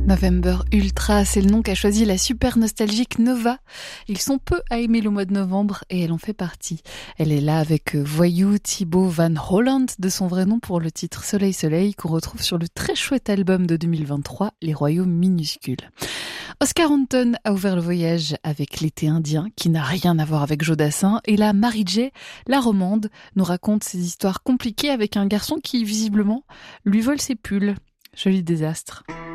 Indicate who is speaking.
Speaker 1: November Ultra, c'est le nom qu'a choisi la super nostalgique Nova. Ils sont peu à aimer le mois de novembre et elle en fait partie. Elle est là avec Voyou Thibaut Van Holland, de son vrai nom pour le titre Soleil Soleil, qu'on retrouve sur le très chouette album de 2023, Les Royaumes Minuscules. Oscar Anton a ouvert le voyage avec L'été indien, qui n'a rien à voir avec Jodassin, et là, Marie-J, la romande, nous raconte ses histoires compliquées avec un garçon qui, visiblement, lui vole ses pulls. Joli désastre.